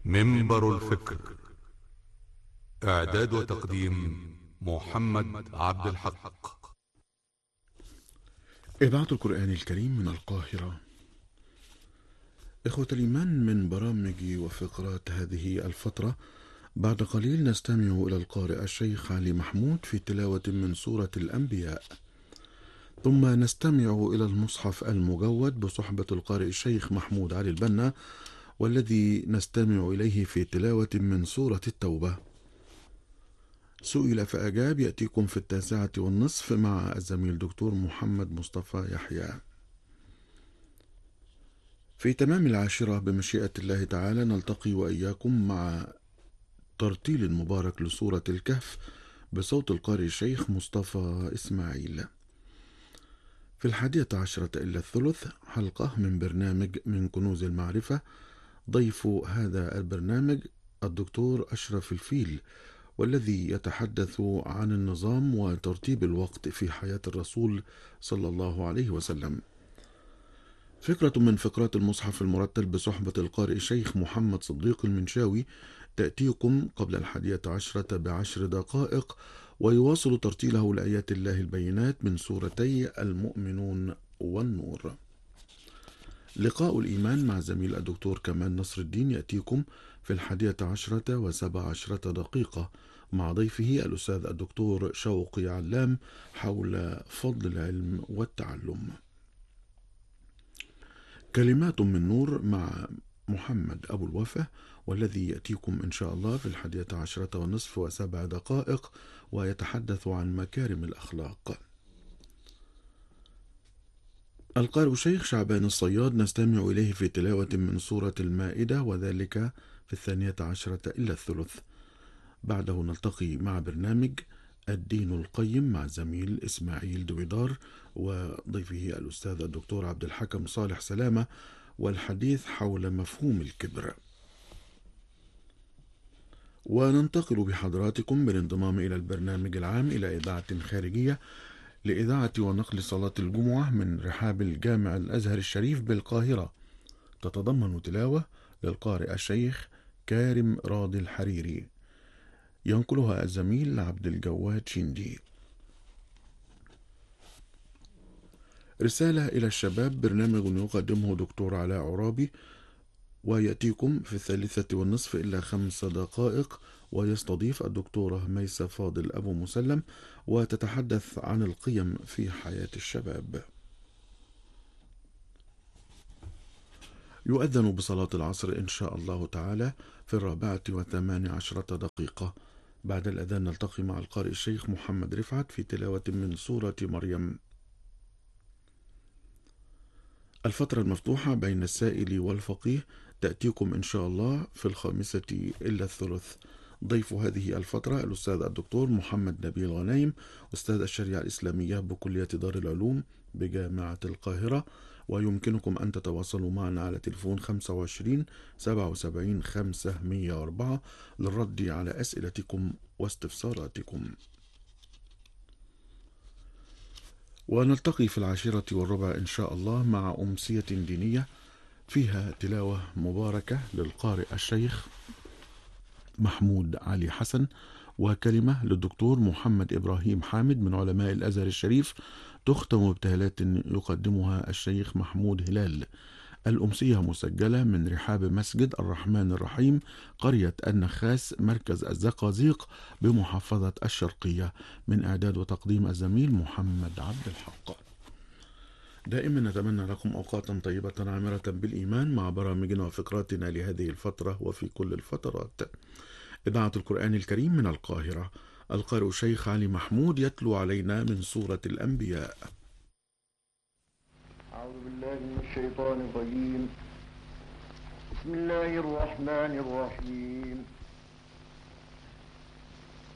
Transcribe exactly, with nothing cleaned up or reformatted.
منبر الفكر. إعداد وتقديم محمد عبد الحق. إذاعة القرآن الكريم من القاهرة. إخوة الإيمان، من برامج وفقرات هذه الفترة بعد قليل نستمع إلى القارئ الشيخ علي محمود في تلاوة من سورة الأنبياء، ثم نستمع إلى المصحف المجود بصحبة القارئ الشيخ محمود علي البنا، والذي نستمع إليه في تلاوة من سورة التوبة. سئل فأجاب، يأتيكم في التاسعة والنصف مع الزميل دكتور محمد مصطفى يحيى. في تمام العاشرة بمشيئة الله تعالى نلتقي وإياكم مع ترتيل مبارك لسورة الكهف بصوت القارئ الشيخ مصطفى إسماعيل. في الحادية عشرة إلا الثلث حلقة من برنامج من كنوز المعرفة. ضيف هذا البرنامج الدكتور أشرف الفيل، والذي يتحدث عن النظام وترتيب الوقت في حياة الرسول صلى الله عليه وسلم. فكرة من فقرات المصحف المرتل بصحبة القارئ الشيخ محمد صديق المنشاوي تأتيكم قبل الحادية عشرة بعشر دقائق، ويواصل ترتيله لآيات الله البينات من سورتي المؤمنون والنور. لقاء الإيمان مع زميل الدكتور كمال نصر الدين يأتيكم في الحادية عشرة وسبع عشرة دقيقة مع ضيفه الأستاذ الدكتور شوقي علام حول فضل العلم والتعلم. كلمات من نور مع محمد أبو الوفا، والذي يأتيكم إن شاء الله في الحادية عشرة والنصف وسبع دقائق، ويتحدث عن مكارم الأخلاق. القارئ الشيخ شعبان الصياد نستمع إليه في تلاوة من سورة المائدة، وذلك في الثانية عشرة إلا الثلث. بعده نلتقي مع برنامج الدين القيم مع زميل إسماعيل دويدار وضيفه الأستاذ الدكتور عبد الحكم صالح سلامة، والحديث حول مفهوم الكبر. وننتقل بحضراتكم بالانضمام إلى البرنامج العام إلى إذاعة خارجية لإذاعة ونقل صلاة الجمعة من رحاب الجامع الأزهر الشريف بالقاهرة، تتضمن تلاوة للقارئ الشيخ كارم راضي الحريري، ينقلها الزميل عبد الجواد شندي. رسالة إلى الشباب برنامج يقدمه دكتور علاء عرابي، ويأتيكم في الثالثة والنصف إلا خمس دقائق، ويستضيف الدكتورة ميسة فاضل أبو مسلم، وتتحدث عن القيم في حياة الشباب. يؤذن بصلاة العصر إن شاء الله تعالى في الرابعة وثمان عشرة دقيقة. بعد الأذان نلتقي مع القارئ الشيخ محمد رفعت في تلاوة من سورة مريم. الفترة المفتوحة بين السائل والفقيه تأتيكم إن شاء الله في الخامسة إلا الثلث. ضيف هذه الفترة الأستاذ الدكتور محمد نبيل غنايم، أستاذ الشريعة الإسلامية بكلية دار العلوم بجامعة القاهرة. ويمكنكم أن تتواصلوا معنا على تلفون خمسة وعشرين سبعة وسبعين خمسمائة وأربعة للرد على أسئلتكم واستفساراتكم. ونلتقي في العاشرة والربع إن شاء الله مع أمسية دينية فيها تلاوة مباركة للقارئ الشيخ محمود علي حسن، وكلمة للدكتور محمد إبراهيم حامد من علماء الأزهر الشريف، تختم بابتهالات يقدمها الشيخ محمود هلال. الأمسية مسجلة من رحاب مسجد الرحمن الرحيم قرية النخاس مركز الزقازيق بمحافظة الشرقية، من إعداد وتقديم الزميل محمد عبد الحق. دائما نتمنى لكم أوقاتا طيبة عامرة بالإيمان مع برامجنا وفقراتنا لهذه الفترة وفي كل الفترات. إذاعة القرآن الكريم من القاهرة. القارئ الشيخ علي محمود يتلو علينا من سورة الأنبياء. أعوذ بالله من الشيطان الرجيم. بسم الله الرحمن الرحيم.